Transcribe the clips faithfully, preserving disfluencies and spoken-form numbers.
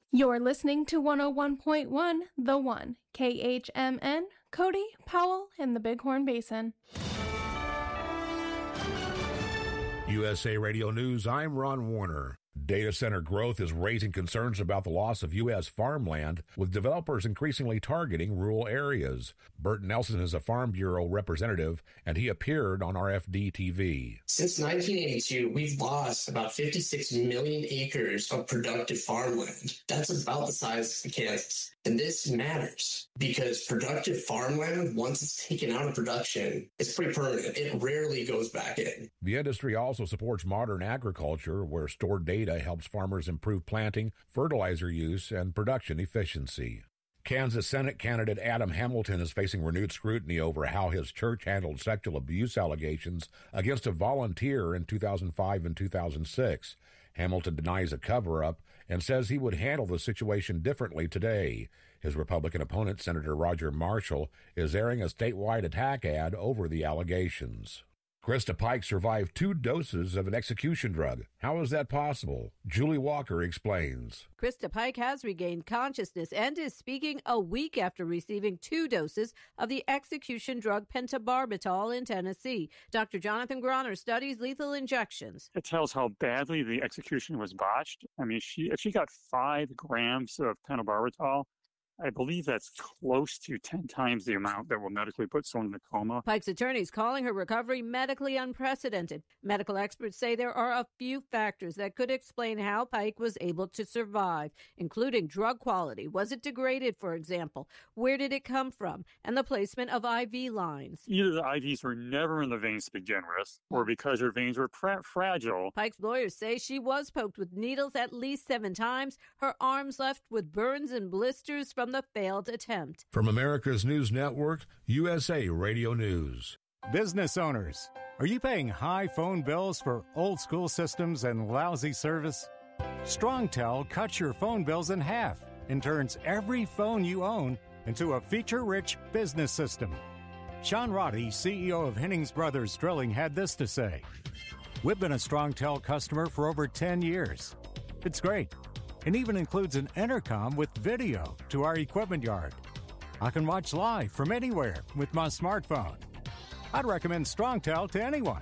You're listening to one oh one point one, The One, K H M N, Cody, Powell, and the Bighorn Basin. U S A Radio News, I'm Ron Warner. Data center growth is raising concerns about the loss of U S farmland, with developers increasingly targeting rural areas. Bert Nelson is a Farm Bureau representative, and he appeared on R F D T V. Since nineteen eighty-two, we've lost about fifty-six million acres of productive farmland. That's about the size of Kansas. And this matters because productive farmland, once it's taken out of production, it's pretty permanent. It rarely goes back in. The industry also supports modern agriculture, where stored data helps farmers improve planting, fertilizer use, and production efficiency. Kansas Senate candidate Adam Hamilton is facing renewed scrutiny over how his church handled sexual abuse allegations against a volunteer in two thousand five and two thousand six. Hamilton denies a cover-up and says he would handle the situation differently today. His Republican opponent, Senator Roger Marshall, is airing a statewide attack ad over the allegations. Krista Pike survived two doses of an execution drug. How is that possible? Julie Walker explains. Krista Pike has regained consciousness and is speaking a week after receiving two doses of the execution drug pentobarbital in Tennessee. Doctor Jonathan Groner studies lethal injections. It tells how badly the execution was botched. I mean, she if she got five grams of pentobarbital, I believe that's close to ten times the amount that will medically put someone in a coma. Pike's attorneys calling her recovery medically unprecedented. Medical experts say there are a few factors that could explain how Pike was able to survive, including drug quality. Was it degraded, for example? Where did it come from? And the placement of I V lines. Either the I Vs were never in the veins to begin with, or because her veins were pra- fragile. Pike's lawyers say she was poked with needles at least seven times, her arms left with burns and blisters from the failed attempt. From America's News Network, U S A Radio News. Business owners, are you paying high phone bills for old school systems and lousy service? StrongTel cuts your phone bills in half and turns every phone you own into a feature-rich business system. Sean Roddy, C E O of Hennings Brothers Drilling, had this to say. We've been a StrongTel customer for over ten years. It's great. It even includes an intercom with video to our equipment yard. I can watch live from anywhere with my smartphone. I'd recommend StrongTel to anyone.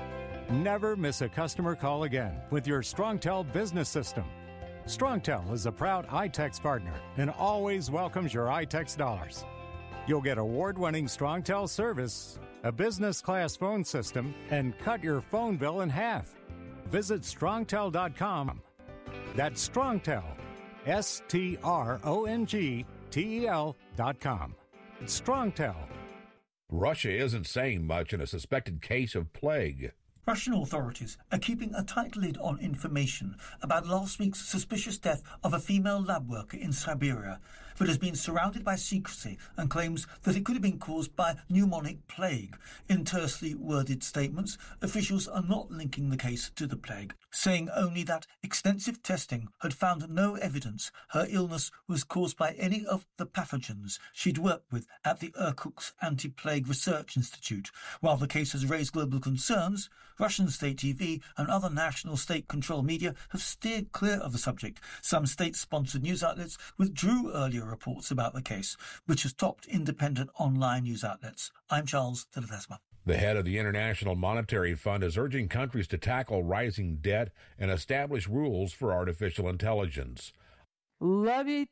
Never miss a customer call again with your StrongTel business system. StrongTel is a proud iTex partner and always welcomes your iTex dollars. You'll get award-winning StrongTel service, a business-class phone system, and cut your phone bill in half. Visit strongtel dot com. That's StrongTel, S T R O N G T E L dot com. It's StrongTel. Russia isn't saying much in a suspected case of plague. Russian authorities are keeping a tight lid on information about last week's suspicious death of a female lab worker in Siberia, but has been surrounded by secrecy and claims that it could have been caused by pneumonic plague. In tersely worded statements, officials are not linking the case to the plague, saying only that extensive testing had found no evidence her illness was caused by any of the pathogens she'd worked with at the Irkutsk Anti-Plague Research Institute. While the case has raised global concerns, Russian state T V and other national state-controlled media have steered clear of the subject. Some state-sponsored news outlets withdrew earlier reports about the case, which has topped independent online news outlets. I'm Charles de Ledesma. The head of the International Monetary Fund is urging countries to tackle rising debt and establish rules for artificial intelligence. Love it,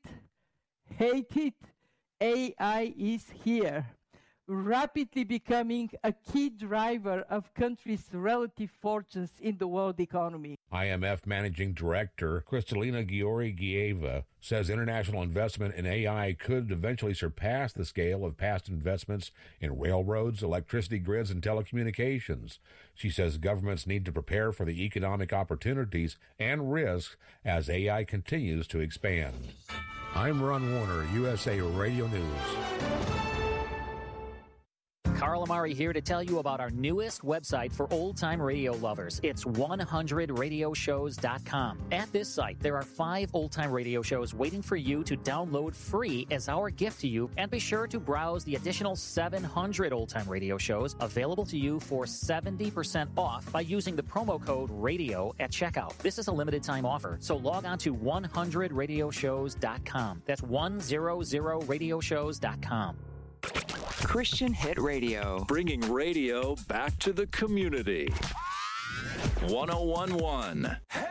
hate it, A I is here, rapidly becoming a key driver of countries' relative fortunes in the world economy. I M F Managing Director Kristalina Georgieva says international investment in A I could eventually surpass the scale of past investments in railroads, electricity grids, and telecommunications. She says governments need to prepare for the economic opportunities and risks as A I continues to expand. I'm Ron Warner, U S A Radio News. Carl Amari here to tell you about our newest website for old-time radio lovers. It's one hundred radio shows dot com. At this site, there are five old-time radio shows waiting for you to download free as our gift to you, and be sure to browse the additional seven hundred old-time radio shows available to you for seventy percent off by using the promo code RADIO at checkout. This is a limited time offer, so log on to one hundred radio shows dot com. That's one hundred radio shows dot com. Christian Hit Radio. Bringing radio back to the community. one oh one point one.